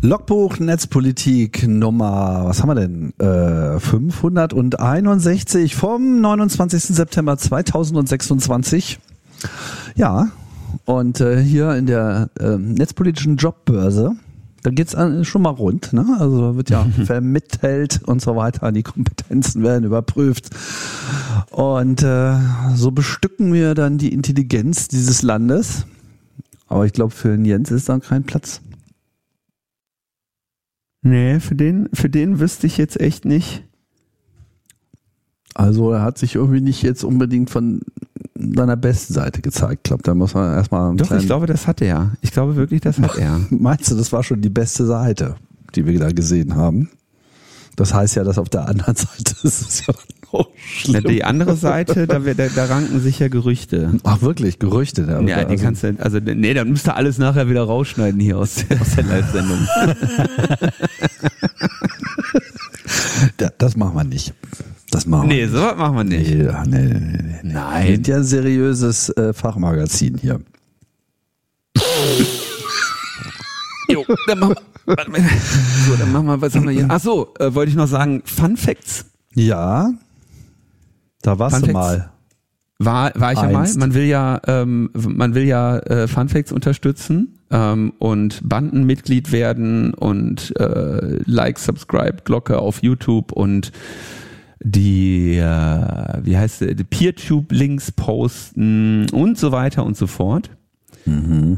Logbuch Netzpolitik Nummer, was haben wir denn? 561 vom 29. September 2026. Ja, und hier in der netzpolitischen Jobbörse, da geht's schon mal rund, ne? Also wird ja vermittelt und so weiter, die Kompetenzen werden überprüft. Und so bestücken wir dann die Intelligenz dieses Landes. Aber ich glaube, für den Jens ist da kein Platz. Nee, für den wüsste ich jetzt echt nicht. Also er hat sich irgendwie nicht jetzt unbedingt von seiner besten Seite gezeigt. Ich glaube, da muss man erstmal... Doch, ich glaube, das hat er. Ich glaube wirklich, das hat er. Meinst du, das war schon die beste Seite, die wir da gesehen haben? Das heißt ja, dass auf der anderen Seite ist es ja noch schlimm. Die andere Seite, da ranken sich ja Gerüchte. Ach wirklich, Gerüchte? Ja, die kannst du, dann müsst ihr alles nachher wieder rausschneiden hier aus der Live-Sendung. Das machen wir nicht. Das machen wir nicht. Sowas machen wir nicht. Nee. Nein. Wir sind ja ein seriöses Fachmagazin hier. Jo, dann machen wir. Warte mal. So, dann machen wir, was haben wir hier? Ach so, wollte ich noch sagen, Fun Facts. Ja, da warst Fun du Facts. mal. War ich ja mal. Man will ja Fun Facts unterstützen und Bandenmitglied werden und Like, Subscribe, Glocke auf YouTube und die die PeerTube-Links posten und so weiter und so fort. Mhm.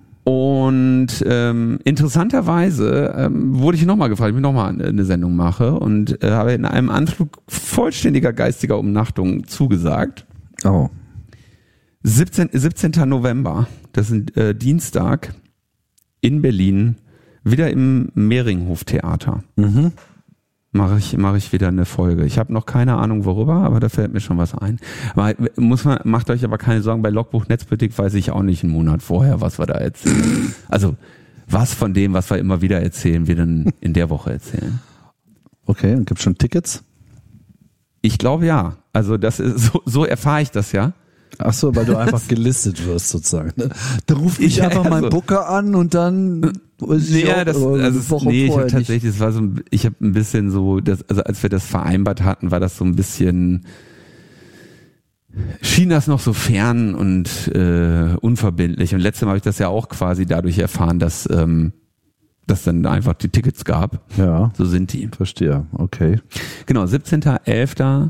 Und interessanterweise wurde ich nochmal gefragt, ob ich nochmal eine Sendung mache und habe in einem Anflug vollständiger geistiger Umnachtung zugesagt. Oh. 17. November, das ist Dienstag, in Berlin, wieder im Mehringhof-Theater. Mhm. Mache ich wieder eine Folge. Ich habe noch keine Ahnung worüber, aber da fällt mir schon was ein. Aber macht euch aber keine Sorgen, bei Logbuch Netzpolitik weiß ich auch nicht einen Monat vorher, was wir da erzählen. Also was von dem, was wir immer wieder erzählen, wir dann in der Woche erzählen. Okay, und gibt's schon Tickets? Ich glaube ja. Also das ist so erfahre ich das ja. Ach so, weil du einfach gelistet wirst sozusagen. Da ruft mich Ja, einfach mein also- Booker an und dann Ich habe tatsächlich, ich habe ein bisschen so, also als wir das vereinbart hatten, war das so ein bisschen, schien das noch so fern und unverbindlich. Und letztes Mal habe ich das ja auch quasi dadurch erfahren, dass dann einfach die Tickets gab. Ja, So sind die. verstehe. Okay. Genau, 17.11.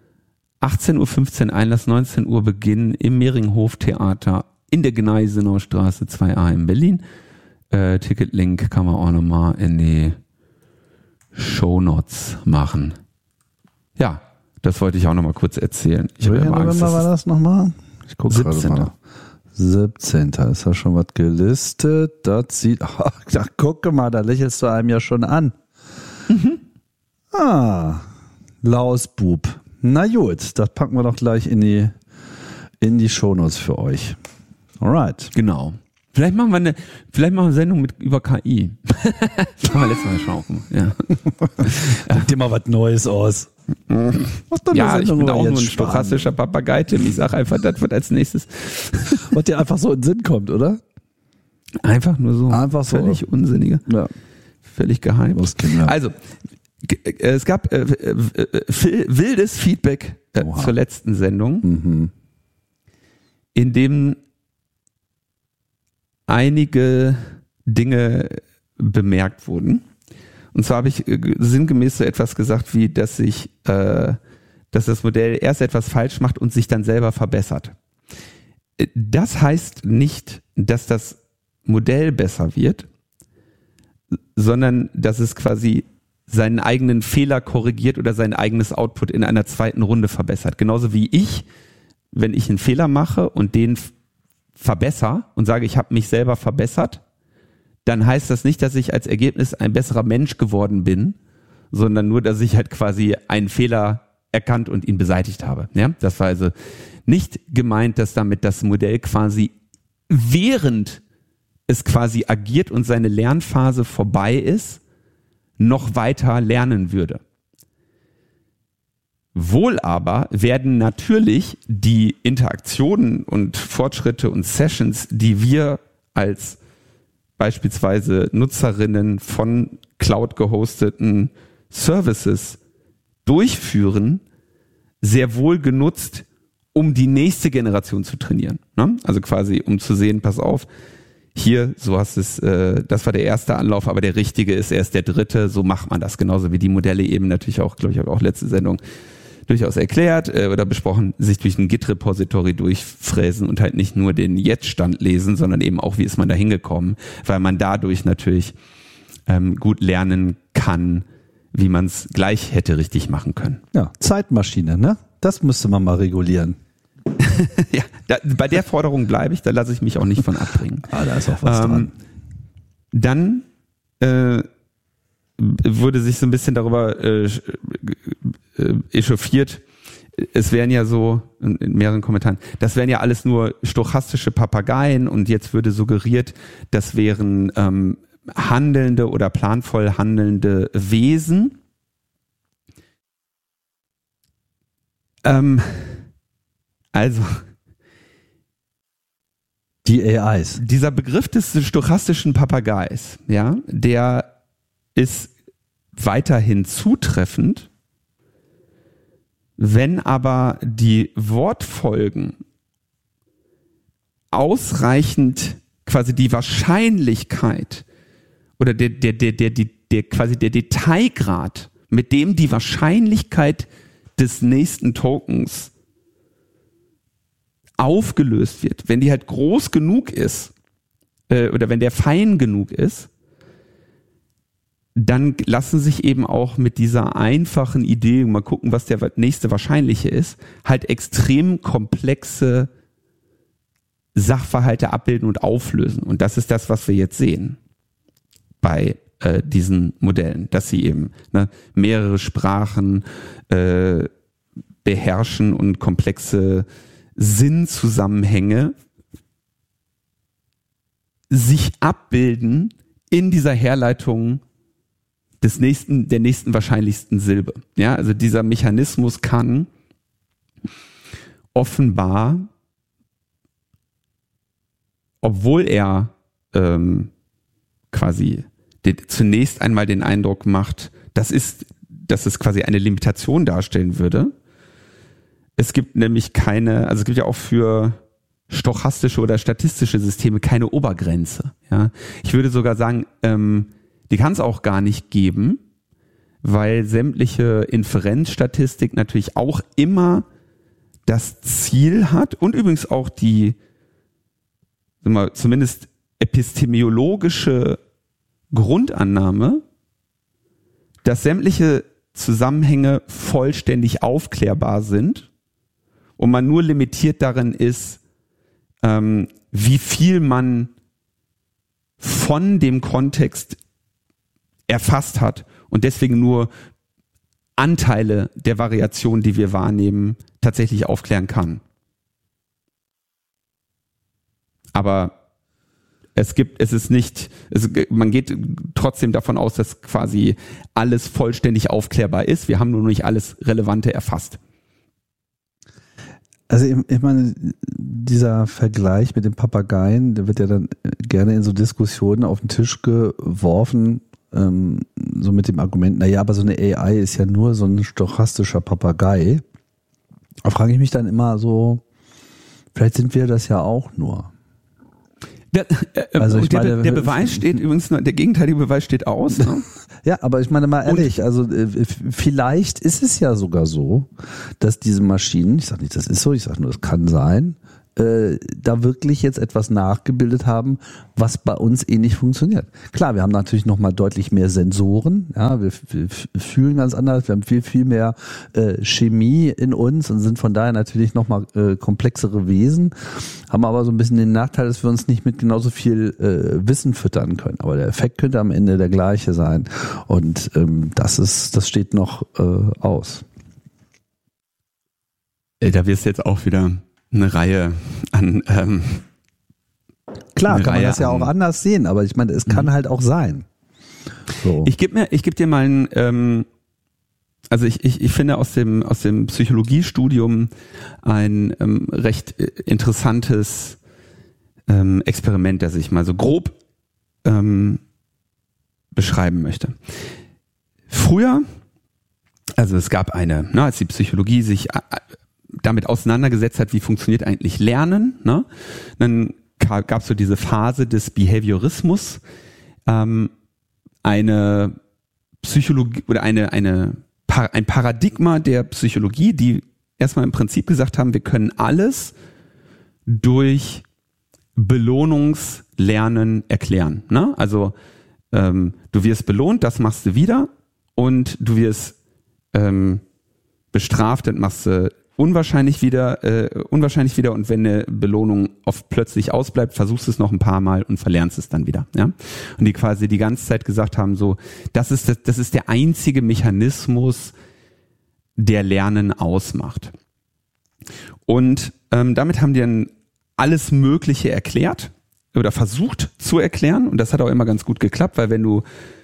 18.15 Uhr Einlass, 19 Uhr Beginn im Mehringhof-Theater in der Gneisenauer Straße 2a in Berlin. Ticketlink kann man auch nochmal in die Shownotes machen. Ja, das wollte ich auch nochmal kurz erzählen. Ich habe immer Angst, November war das nochmal? Ich gucke gerade 17. mal. 17. Ist da schon was gelistet? Das sieht, gucke mal, da lächelst du einem ja schon an. Lausbub. Na gut, das packen wir doch gleich in die Shownotes für euch. Alright. Genau. Vielleicht machen wir eine Sendung über KI. Das haben wir letztes Mal geschaut. Ja. Denk dir mal was Neues aus. Ja, ich bin auch nur ein stochastischer Papagei, Tim. Ich sage einfach, das wird als nächstes. Was dir einfach so in den Sinn kommt, oder? Einfach nur so. Einfach so. Völlig unsinnige. Ja. Völlig geheim. Kinder. Also, es gab wildes Feedback zur letzten Sendung, in dem einige Dinge bemerkt wurden. Und zwar habe ich sinngemäß so etwas gesagt, wie dass das Modell erst etwas falsch macht und sich dann selber verbessert. Das heißt nicht, dass das Modell besser wird, sondern dass es quasi seinen eigenen Fehler korrigiert oder sein eigenes Output in einer zweiten Runde verbessert. Genauso wie ich, wenn ich einen Fehler mache und den verbessere und sage, ich habe mich selber verbessert, dann heißt das nicht, dass ich als Ergebnis ein besserer Mensch geworden bin, sondern nur, dass ich halt quasi einen Fehler erkannt und ihn beseitigt habe. Ja? Das war also nicht gemeint, dass damit das Modell quasi während es quasi agiert und seine Lernphase vorbei ist, noch weiter lernen würde. Wohl aber werden natürlich die Interaktionen und Fortschritte und Sessions, die wir als beispielsweise Nutzerinnen von Cloud-gehosteten Services durchführen, sehr wohl genutzt, um die nächste Generation zu trainieren. Ne? Also quasi, um zu sehen, pass auf, hier, so hast es, das war der erste Anlauf, aber der richtige ist erst der dritte, so macht man das. Genauso wie die Modelle eben natürlich auch, glaube ich, habe auch letzte Sendung durchaus erklärt oder besprochen, sich durch ein Git-Repository durchfräsen und halt nicht nur den Jetzt-Stand lesen, sondern eben auch, wie ist man da hingekommen, weil man dadurch natürlich gut lernen kann, wie man es gleich hätte richtig machen können. Ja, Zeitmaschine, ne? Das müsste man mal regulieren. Ja, bei der Forderung bleibe ich, da lasse ich mich auch nicht von abbringen. Da ist auch was dran. Dann wurde sich so ein bisschen darüber echauffiert, es wären ja so, in mehreren Kommentaren, das wären ja alles nur stochastische Papageien und jetzt würde suggeriert, das wären handelnde oder planvoll handelnde Wesen. Also die AIs. Dieser Begriff des stochastischen Papageis, ja, der ist weiterhin zutreffend, wenn aber die Wortfolgen ausreichend quasi die Wahrscheinlichkeit oder der quasi der Detailgrad, mit dem die Wahrscheinlichkeit des nächsten Tokens aufgelöst wird, wenn die halt groß genug ist oder wenn der fein genug ist, dann lassen sich eben auch mit dieser einfachen Idee, mal gucken, was der nächste wahrscheinliche ist, halt extrem komplexe Sachverhalte abbilden und auflösen. Und das ist das, was wir jetzt sehen bei diesen Modellen, dass sie eben mehrere Sprachen beherrschen und komplexe Sinnzusammenhänge sich abbilden in dieser Herleitung der nächsten wahrscheinlichsten Silbe. Ja, also dieser Mechanismus kann offenbar, obwohl er quasi zunächst einmal den Eindruck macht, dass es quasi eine Limitation darstellen würde. Es gibt nämlich es gibt ja auch für stochastische oder statistische Systeme keine Obergrenze. Ja? Ich würde sogar sagen, die kann es auch gar nicht geben, weil sämtliche Inferenzstatistik natürlich auch immer das Ziel hat und übrigens auch die, zumindest epistemologische Grundannahme, dass sämtliche Zusammenhänge vollständig aufklärbar sind und man nur limitiert darin ist, wie viel man von dem Kontext erfasst hat und deswegen nur Anteile der Variation, die wir wahrnehmen, tatsächlich aufklären kann. Aber man geht trotzdem davon aus, dass quasi alles vollständig aufklärbar ist. Wir haben nur noch nicht alles Relevante erfasst. Also ich meine, dieser Vergleich mit den Papageien, der wird ja dann gerne in so Diskussionen auf den Tisch geworfen, so mit dem Argument, naja, aber so eine AI ist ja nur so ein stochastischer Papagei. Da frage ich mich dann immer so, vielleicht sind wir das ja auch nur. Der Beweis steht übrigens, der gegenteilige Beweis steht aus. Ne? Ja, aber ich meine mal ehrlich, also vielleicht ist es ja sogar so, dass diese Maschinen, ich sage nicht, das ist so, ich sage nur, es kann sein, da wirklich jetzt etwas nachgebildet haben, was bei uns ähnlich funktioniert. Klar, wir haben natürlich nochmal deutlich mehr Sensoren, ja, wir fühlen ganz anders, wir haben viel mehr Chemie in uns und sind von daher natürlich nochmal komplexere Wesen, haben aber so ein bisschen den Nachteil, dass wir uns nicht mit genauso viel Wissen füttern können. Aber der Effekt könnte am Ende der gleiche sein und das steht noch aus. Da wirst du jetzt auch wieder eine Reihe an klar, kann man das ja auch anders sehen, aber ich meine, es kann halt auch sein. So. Ich geb dir mal ein, also ich finde aus dem Psychologiestudium ein recht interessantes Experiment, das ich mal so grob beschreiben möchte. Früher, also es gab als die Psychologie sich damit auseinandergesetzt hat, wie funktioniert eigentlich Lernen, ne? Dann gab es so diese Phase des Behaviorismus, eine Psychologie oder ein Paradigma der Psychologie, die erstmal im Prinzip gesagt haben, wir können alles durch Belohnungslernen erklären, ne? Also du wirst belohnt, das machst du wieder, und du wirst bestraft, dann machst du unwahrscheinlich wieder, und wenn eine Belohnung oft plötzlich ausbleibt, versuchst du es noch ein paar Mal und verlernst es dann wieder, ja? Und die quasi die ganze Zeit gesagt haben, so, das ist der einzige Mechanismus, der Lernen ausmacht. Und damit haben die dann alles Mögliche erklärt oder versucht zu erklären, und das hat auch immer ganz gut geklappt, weil du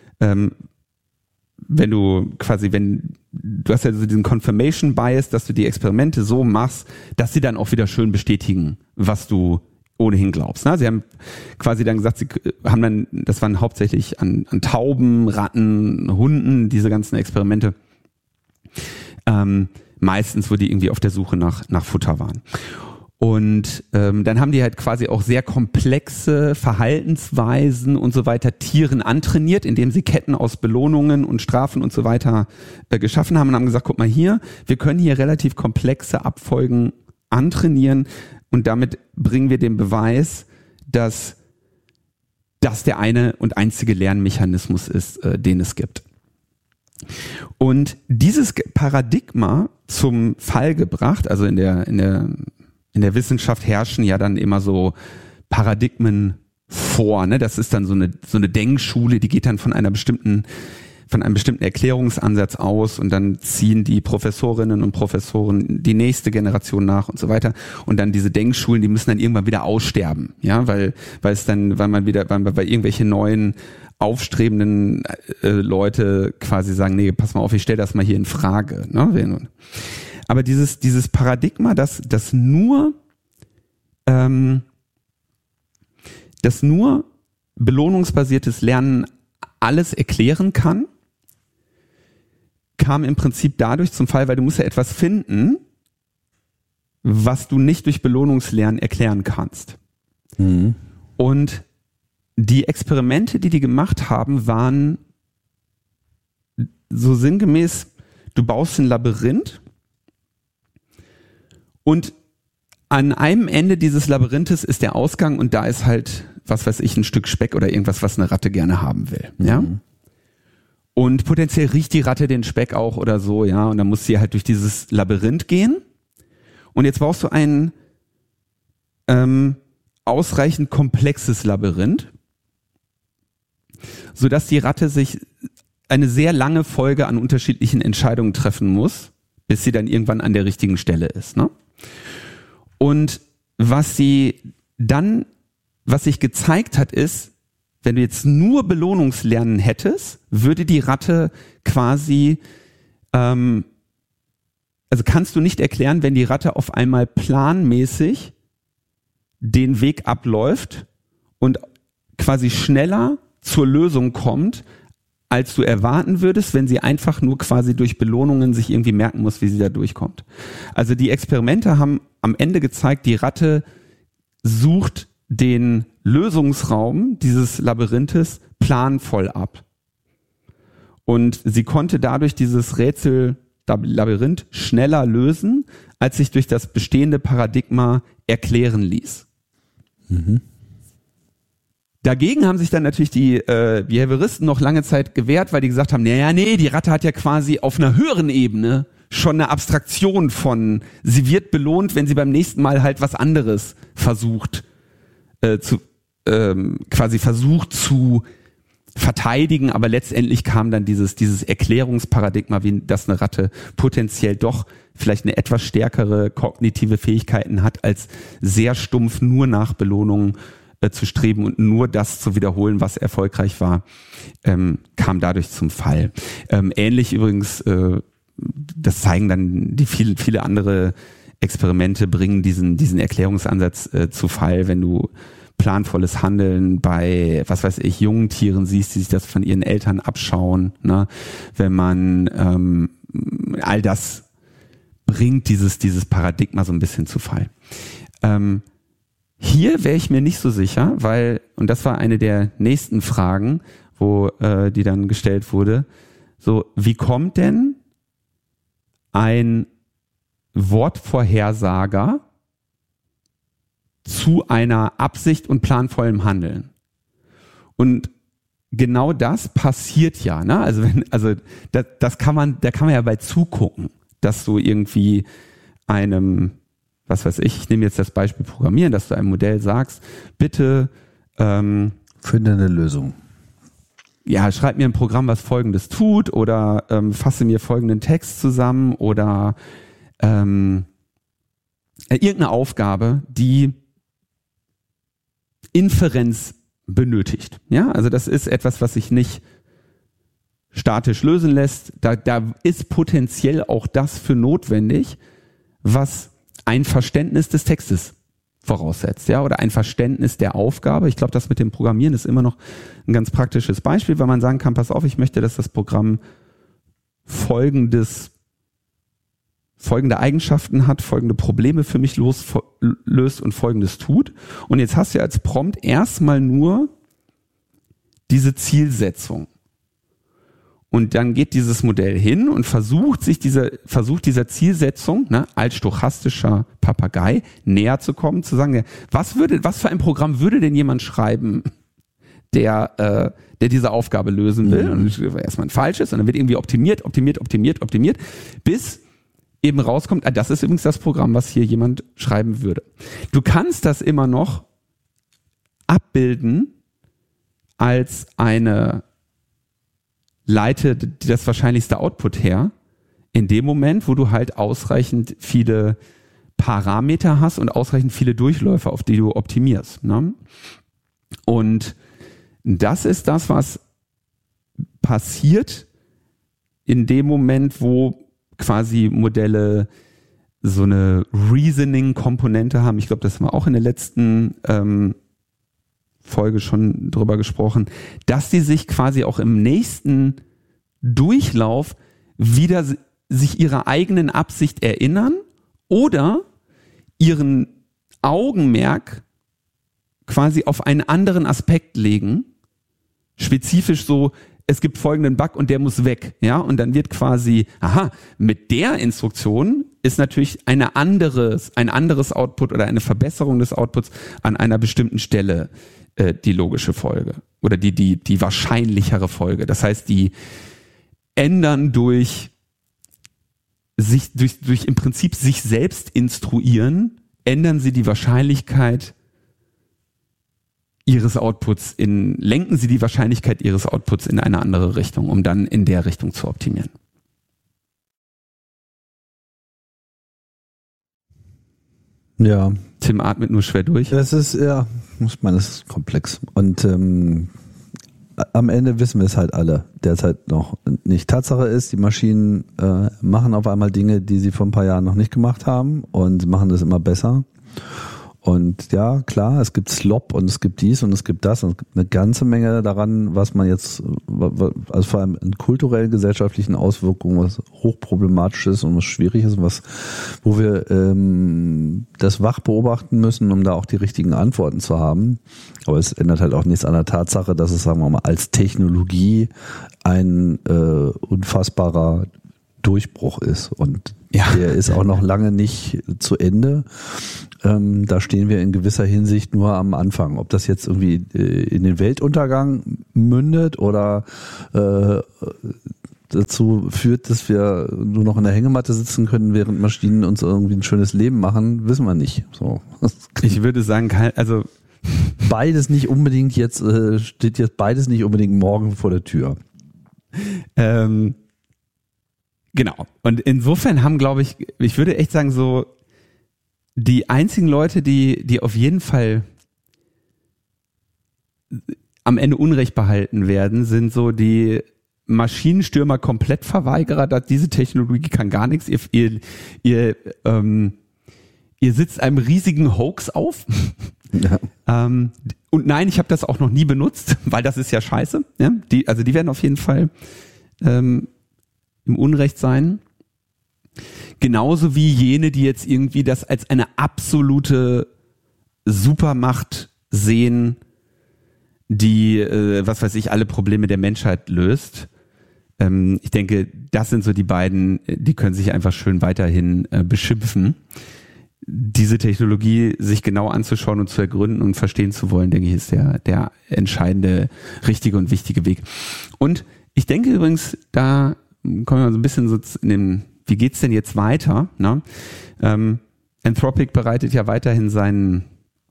hast ja so diesen Confirmation Bias, dass du die Experimente so machst, dass sie dann auch wieder schön bestätigen, was du ohnehin glaubst. Sie haben quasi dann gesagt, das waren hauptsächlich an Tauben, Ratten, Hunden, diese ganzen Experimente, meistens, wo die irgendwie auf der Suche nach Futter waren. Und dann haben die halt quasi auch sehr komplexe Verhaltensweisen und so weiter Tieren antrainiert, indem sie Ketten aus Belohnungen und Strafen und so weiter geschaffen haben und haben gesagt, guck mal hier, wir können hier relativ komplexe Abfolgen antrainieren, und damit bringen wir den Beweis, dass das der eine und einzige Lernmechanismus ist, den es gibt. Und dieses Paradigma zum Fall gebracht, also in der Wissenschaft herrschen ja dann immer so Paradigmen vor, ne? Das ist dann so eine Denkschule, die geht dann von einem bestimmten Erklärungsansatz aus, und dann ziehen die Professorinnen und Professoren die nächste Generation nach und so weiter, und dann diese Denkschulen, die müssen dann irgendwann wieder aussterben, ja, weil irgendwelche neuen aufstrebenden Leute quasi sagen, nee, pass mal auf, ich stelle das mal hier in Frage, ne? Aber dieses Paradigma, dass nur belohnungsbasiertes Lernen alles erklären kann, kam im Prinzip dadurch zum Fall, weil du musst ja etwas finden, was du nicht durch Belohnungslernen erklären kannst. Mhm. Und die Experimente, die gemacht haben, waren so sinngemäß, du baust ein Labyrinth, und an einem Ende dieses Labyrinthes ist der Ausgang, und da ist halt, was weiß ich, ein Stück Speck oder irgendwas, was eine Ratte gerne haben will. Ja? Und potenziell riecht die Ratte den Speck auch oder so, ja, und dann muss sie halt durch dieses Labyrinth gehen. Und jetzt brauchst du ein ausreichend komplexes Labyrinth, sodass die Ratte sich eine sehr lange Folge an unterschiedlichen Entscheidungen treffen muss, bis sie dann irgendwann an der richtigen Stelle ist, ne? Und was sich gezeigt hat, ist, wenn du jetzt nur Belohnungslernen hättest, würde die Ratte quasi, also kannst du nicht erklären, wenn die Ratte auf einmal planmäßig den Weg abläuft und quasi schneller zur Lösung kommt, als du erwarten würdest, wenn sie einfach nur quasi durch Belohnungen sich irgendwie merken muss, wie sie da durchkommt. Also die Experimente haben am Ende gezeigt, die Ratte sucht den Lösungsraum dieses Labyrinthes planvoll ab. Und sie konnte dadurch dieses Rätsel-Labyrinth schneller lösen, als sich durch das bestehende Paradigma erklären ließ. Mhm. Dagegen haben sich dann natürlich die Behavioristen noch lange Zeit gewehrt, weil die gesagt haben, die Ratte hat ja quasi auf einer höheren Ebene schon eine Abstraktion von, sie wird belohnt, wenn sie beim nächsten Mal halt was anderes versucht zu verteidigen, aber letztendlich kam dann dieses Erklärungsparadigma, wie dass eine Ratte potenziell doch vielleicht eine etwas stärkere kognitive Fähigkeiten hat, als sehr stumpf nur nach Belohnungen zu streben und nur das zu wiederholen, was erfolgreich war, kam dadurch zum Fall. Ähnlich übrigens, das zeigen dann die viele andere Experimente, bringen diesen Erklärungsansatz zu Fall, wenn du planvolles Handeln bei, was weiß ich, jungen Tieren siehst, die sich das von ihren Eltern abschauen, ne? Wenn man all das bringt dieses Paradigma so ein bisschen zu Fall. Hier wäre ich mir nicht so sicher, weil, und das war eine der nächsten Fragen, wo die dann gestellt wurde, so, wie kommt denn ein Wortvorhersager zu einer Absicht und planvollem Handeln? Und genau das passiert ja, ne? Also da kann man ja bei zugucken, dass du irgendwie einem, was weiß ich nehme jetzt das Beispiel Programmieren, dass du einem Modell sagst, bitte finde eine Lösung. Ja, schreib mir ein Programm, was Folgendes tut, oder fasse mir folgenden Text zusammen, oder irgendeine Aufgabe, die Inferenz benötigt. Ja, also das ist etwas, was sich nicht statisch lösen lässt. Da ist potenziell auch das für notwendig, was ein Verständnis des Textes voraussetzt, ja, oder ein Verständnis der Aufgabe. Ich glaube, das mit dem Programmieren ist immer noch ein ganz praktisches Beispiel, weil man sagen kann, pass auf, ich möchte, dass das Programm folgende Eigenschaften hat, folgende Probleme für mich löst und Folgendes tut. Und jetzt hast du ja als Prompt erstmal nur diese Zielsetzung. Und dann geht dieses Modell hin und versucht dieser Zielsetzung, ne, als stochastischer Papagei näher zu kommen, zu sagen, was für ein Programm würde denn jemand schreiben, der diese Aufgabe lösen will? Und erstmal ein falsches, und dann wird irgendwie optimiert, bis eben rauskommt, das ist übrigens das Programm, was hier jemand schreiben würde. Du kannst das immer noch abbilden als eine leite das wahrscheinlichste Output her, in dem Moment, wo du halt ausreichend viele Parameter hast und ausreichend viele Durchläufe, auf die du optimierst. Ne? Und das ist das, was passiert in dem Moment, wo quasi Modelle so eine Reasoning-Komponente haben. Ich glaube, das haben wir auch in der letzten Folge schon drüber gesprochen, dass die sich quasi auch im nächsten Durchlauf wieder sich ihrer eigenen Absicht erinnern oder ihren Augenmerk quasi auf einen anderen Aspekt legen, spezifisch so, es gibt folgenden Bug und der muss weg, ja, und dann wird quasi, mit der Instruktion ist natürlich ein anderes Output oder eine Verbesserung des Outputs an einer bestimmten Stelle die logische Folge oder die wahrscheinlichere Folge. Das heißt, die ändern durch im Prinzip sich selbst instruieren, ändern sie die Wahrscheinlichkeit lenken sie die Wahrscheinlichkeit ihres Outputs in eine andere Richtung, um dann in der Richtung zu optimieren. Ja. Tim atmet nur schwer durch. Das ist, ja, muss man, das ist komplex. Und am Ende wissen wir es halt alle, derzeit noch nicht. Tatsache ist, die Maschinen machen auf einmal Dinge, die sie vor ein paar Jahren noch nicht gemacht haben, und machen das immer besser. Und ja, klar, es gibt Slop und es gibt dies und es gibt das und es gibt eine ganze Menge daran, was man jetzt, also vor allem in kulturellen, gesellschaftlichen Auswirkungen, was hochproblematisch ist und was schwierig ist, wo wir das wach beobachten müssen, um da auch die richtigen Antworten zu haben. Aber es ändert halt auch nichts an der Tatsache, dass es, sagen wir mal, als Technologie ein unfassbarer Durchbruch ist, und der ist auch noch lange nicht zu Ende. Da stehen wir in gewisser Hinsicht nur am Anfang. Ob das jetzt irgendwie in den Weltuntergang mündet oder dazu führt, dass wir nur noch in der Hängematte sitzen können, während Maschinen uns irgendwie ein schönes Leben machen, wissen wir nicht. So. Ich würde sagen, also beides nicht unbedingt jetzt, steht jetzt beides nicht unbedingt morgen vor der Tür. Genau. Und insofern haben, glaube ich würde echt sagen, so die einzigen Leute, die auf jeden Fall am Ende Unrecht behalten werden, sind so die Maschinenstürmer-Komplettverweigerer. Diese Technologie kann gar nichts. Ihr ihr sitzt einem riesigen Hoax auf. Ja. Und nein, ich habe das auch noch nie benutzt, weil das ist ja scheiße. Ja? Die werden auf jeden Fall im Unrecht sein. Genauso wie jene, die jetzt irgendwie das als eine absolute Supermacht sehen, die, was weiß ich, alle Probleme der Menschheit löst. Ich denke, das sind so die beiden, die können sich einfach schön weiterhin beschimpfen. Diese Technologie sich genau anzuschauen und zu ergründen und verstehen zu wollen, denke ich, ist der entscheidende, richtige und wichtige Weg. Und ich denke übrigens, da kommen wir so ein bisschen so in den, wie geht's denn jetzt weiter? Ne? Anthropic bereitet ja weiterhin seinen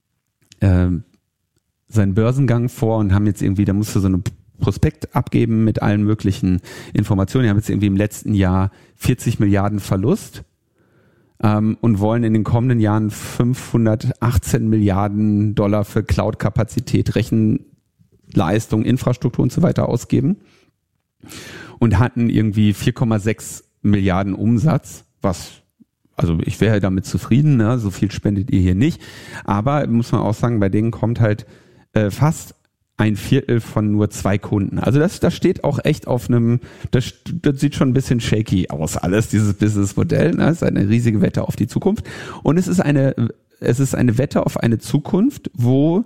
Börsengang vor und haben jetzt irgendwie, da musste so eine Prospekt abgeben mit allen möglichen Informationen. Die haben jetzt irgendwie im letzten Jahr 40 Milliarden Verlust und wollen in den kommenden Jahren 518 Milliarden Dollar für Cloud-Kapazität, Rechenleistung, Infrastruktur und so weiter ausgeben und hatten irgendwie 4,6 Milliarden Umsatz, also ich wäre damit zufrieden, ne? So viel spendet ihr hier nicht, aber muss man auch sagen, bei denen kommt halt fast ein Viertel von nur 2 Kunden. Also das steht auch echt auf einem, das sieht schon ein bisschen shaky aus alles, dieses Businessmodell. Ne? Es ist eine riesige Wette auf die Zukunft. Und es ist eine Wette auf eine Zukunft, wo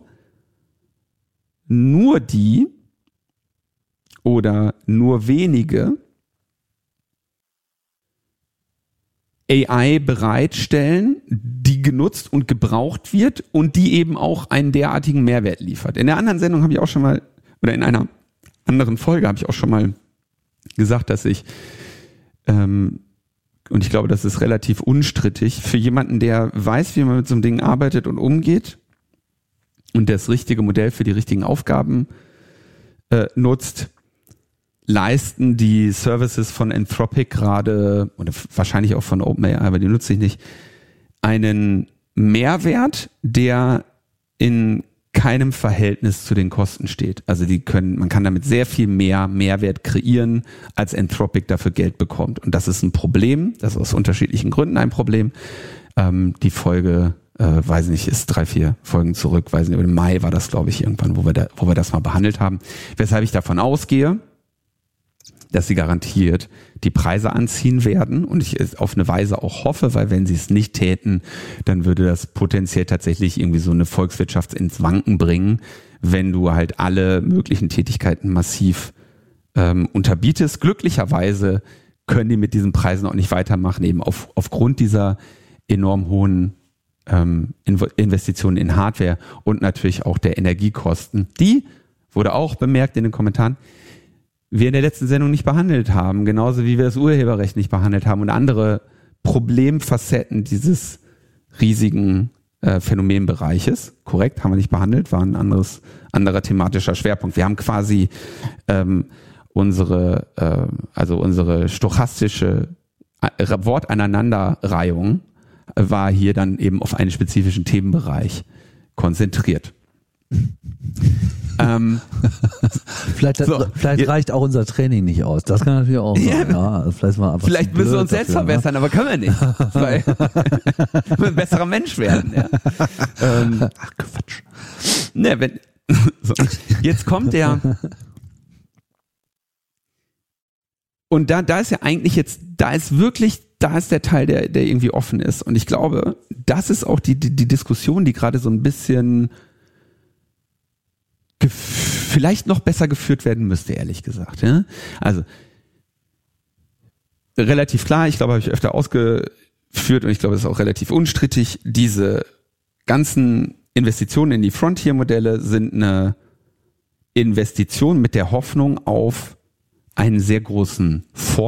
nur die oder nur wenige AI bereitstellen, die genutzt und gebraucht wird und die eben auch einen derartigen Mehrwert liefert. In der anderen Sendung habe ich auch schon mal, oder in einer anderen Folge habe ich auch schon mal gesagt, dass ich, und ich glaube, das ist relativ unstrittig, für jemanden, der weiß, wie man mit so einem Ding arbeitet und umgeht und das richtige Modell für die richtigen Aufgaben nutzt, leisten die Services von Anthropic gerade, oder wahrscheinlich auch von OpenAI, aber die nutze ich nicht, einen Mehrwert, der in keinem Verhältnis zu den Kosten steht. Also man kann damit sehr viel mehr Mehrwert kreieren, als Anthropic dafür Geld bekommt. Und das ist ein Problem, das ist aus unterschiedlichen Gründen ein Problem. Die Folge, weiß nicht, ist 3-4 Folgen zurück, weiß nicht, aber im Mai war das, glaube ich, irgendwann, wo wir das mal behandelt haben. Weshalb ich davon ausgehe, dass sie garantiert die Preise anziehen werden und ich es auf eine Weise auch hoffe, weil wenn sie es nicht täten, dann würde das potenziell tatsächlich irgendwie so eine Volkswirtschaft ins Wanken bringen, wenn du halt alle möglichen Tätigkeiten massiv unterbietest. Glücklicherweise können die mit diesen Preisen auch nicht weitermachen, eben aufgrund dieser enorm hohen Investitionen in Hardware und natürlich auch der Energiekosten. Die wurde auch bemerkt in den Kommentaren, wir in der letzten Sendung nicht behandelt haben, genauso wie wir das Urheberrecht nicht behandelt haben und andere Problemfacetten dieses riesigen Phänomenbereiches. Korrekt, haben wir nicht behandelt, war ein anderer thematischer Schwerpunkt. Wir haben quasi unsere stochastische Wortaneinanderreihung war hier dann eben auf einen spezifischen Themenbereich konzentriert. Vielleicht reicht auch unser Training nicht aus. Das kann natürlich auch sein. Ja, vielleicht müssen wir uns selbst verbessern, aber können wir nicht. Weil wir ein besserer Mensch werden. Ja. Ach Quatsch. Ne, so. Jetzt kommt der. Und da ist ja eigentlich jetzt, da ist der Teil, der irgendwie offen ist. Und ich glaube, das ist auch die Diskussion, die gerade so ein bisschen vielleicht noch besser geführt werden müsste, ehrlich gesagt. Ja? Also relativ klar, ich glaube, habe ich öfter ausgeführt und ich glaube, es ist auch relativ unstrittig, diese ganzen Investitionen in die Frontier-Modelle sind eine Investition mit der Hoffnung auf einen sehr großen